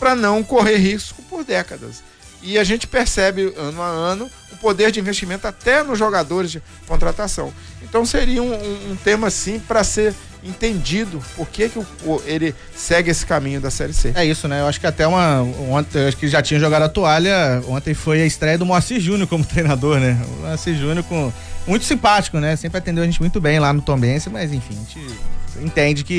para não correr risco por décadas. E a gente percebe ano a ano o poder de investimento até nos jogadores de contratação. Então seria um tema sim para ser entendido por que ele segue esse caminho da Série C. É isso, né? Eu acho que até ontem, acho que já tinha jogado a toalha, ontem foi a estreia do Moacir Júnior como treinador, né? O Moacir Júnior muito simpático, né? Sempre atendeu a gente muito bem lá no Tombense, mas enfim, a gente entende que